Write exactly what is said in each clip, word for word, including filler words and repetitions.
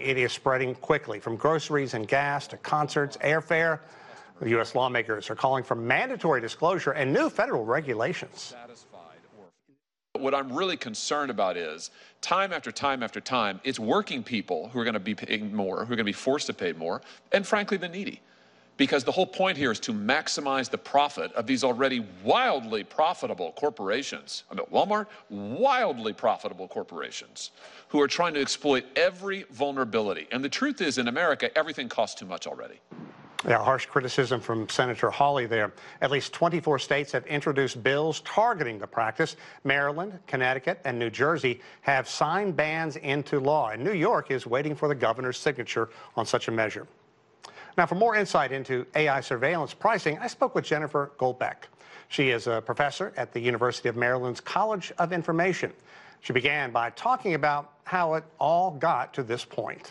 it is spreading quickly, from groceries and gas to concerts, airfare. The U S lawmakers are calling for mandatory disclosure and new federal regulations. What I'm really concerned about is time after time after time, it's working people who are going to be paying more, who are going to be forced to pay more, and frankly, the needy. Because the whole point here is to maximize the profit of these already wildly profitable corporations. I mean, Walmart, wildly profitable corporations who are trying to exploit every vulnerability. And the truth is, in America, everything costs too much already. Yeah, harsh criticism from Senator Hawley there. At least twenty-four states have introduced bills targeting the practice. Maryland, Connecticut, and New Jersey have signed bans into law, and New York is waiting for the governor's signature on such a measure. Now, for more insight into A I surveillance pricing, I spoke with Jennifer Goldbeck. She is a professor at the University of Maryland's College of Information. She began by talking about how it all got to this point.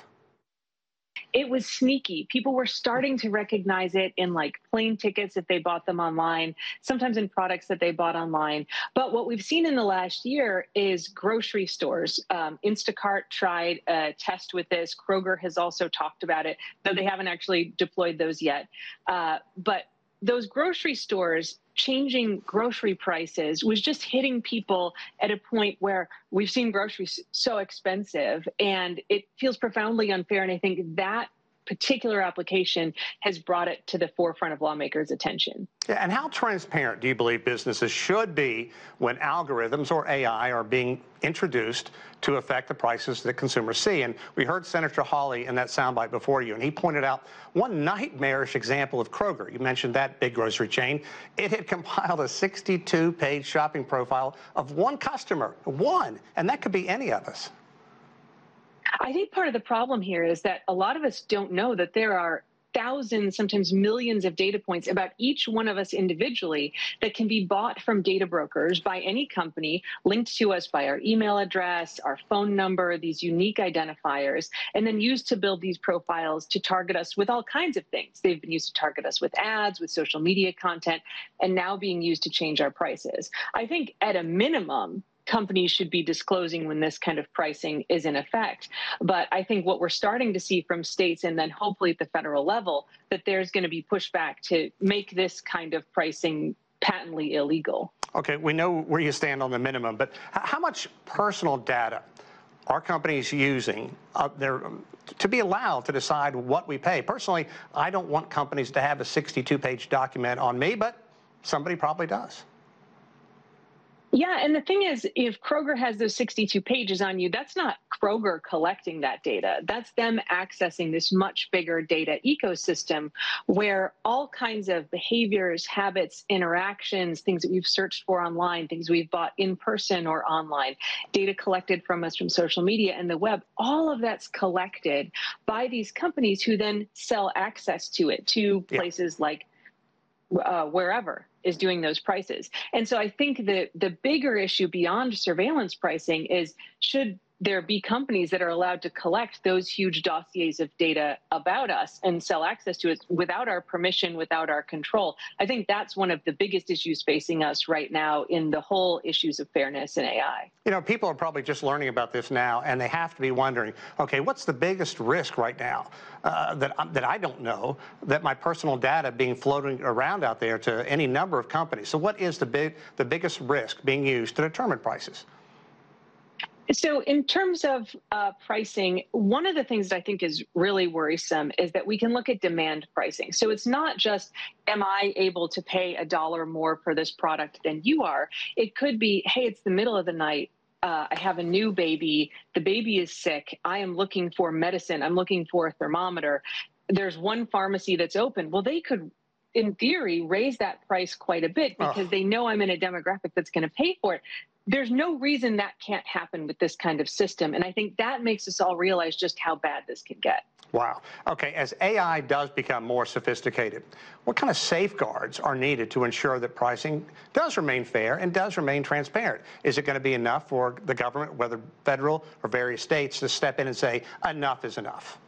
It was sneaky. People were starting to recognize it in like plane tickets if they bought them online, sometimes in products that they bought online. But what we've seen in the last year is grocery stores. Um, Instacart tried a test with this. Kroger has also talked about it, though they haven't actually deployed those yet. Uh, but those grocery stores changing grocery prices was just hitting people at a point where we've seen groceries so expensive, and it feels profoundly unfair. And I think that particular application has brought it to the forefront of lawmakers' attention. Yeah, and how transparent do you believe businesses should be when algorithms or A I are being introduced to affect the prices that consumers see? And we heard Senator Hawley in that soundbite before you, and he pointed out one nightmarish example of Kroger. You mentioned that big grocery chain. It had compiled a sixty-two page shopping profile of one customer, one, and that could be any of us. I think part of the problem here is that a lot of us don't know that there are thousands, sometimes millions of data points about each one of us individually that can be bought from data brokers by any company, linked to us by our email address, our phone number, these unique identifiers, and then used to build these profiles to target us with all kinds of things. They've been used to target us with ads, with social media content, and now being used to change our prices. I think at a minimum, companies should be disclosing when this kind of pricing is in effect. But I think what we're starting to see from states and then hopefully at the federal level, that there's going to be pushback to make this kind of pricing patently illegal. Okay, we know where you stand on the minimum, but how much personal data are companies using uh, their, to be allowed to decide what we pay? Personally, I don't want companies to have a sixty-two page document on me, but somebody probably does. Yeah, and the thing is, if Kroger has those sixty-two pages on you, that's not Kroger collecting that data. That's them accessing this much bigger data ecosystem where all kinds of behaviors, habits, interactions, things that we've searched for online, things we've bought in person or online, data collected from us from social media and the web, all of that's collected by these companies who then sell access to it to places yeah. like uh, wherever is doing those prices. And so I think that the bigger issue beyond surveillance pricing is, should there be companies that are allowed to collect those huge dossiers of data about us and sell access to it without our permission, without our control? I think that's one of the biggest issues facing us right now in the whole issues of fairness in A I. You know, people are probably just learning about this now, and they have to be wondering, okay, what's the biggest risk right now uh, that, that I don't know, that my personal data being floating around out there to any number of companies? So what is the, big, the biggest risk being used to determine prices? So in terms of uh, pricing, one of the things that I think is really worrisome is that we can look at demand pricing. So it's not just, am I able to pay a dollar more for this product than you are? It could be, hey, it's the middle of the night. Uh, I have a new baby. The baby is sick. I am looking for medicine. I'm looking for a thermometer. There's one pharmacy that's open. Well, they could, in theory, raise that price quite a bit because oh. they know I'm in a demographic that's going to pay for it. There's no reason that can't happen with this kind of system. And I think that makes us all realize just how bad this can get. Wow. Okay, as A I does become more sophisticated, what kind of safeguards are needed to ensure that pricing does remain fair and does remain transparent? Is it going to be enough for the government, whether federal or various states, to step in and say, enough is enough?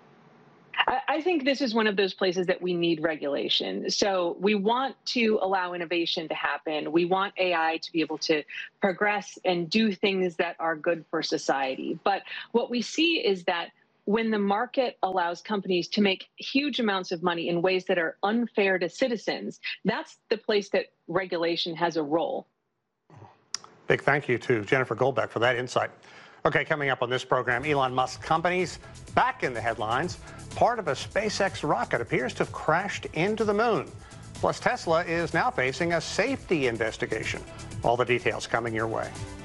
I think this is one of those places that we need regulation. So we want to allow innovation to happen. We want A I to be able to progress and do things that are good for society. But what we see is that when the market allows companies to make huge amounts of money in ways that are unfair to citizens, that's the place that regulation has a role. Big thank you to Jennifer Goldbeck for that insight. Okay, coming up on this program, Elon Musk companies back in the headlines. Part of a SpaceX rocket appears to have crashed into the moon. Plus, Tesla is now facing a safety investigation. All the details coming your way.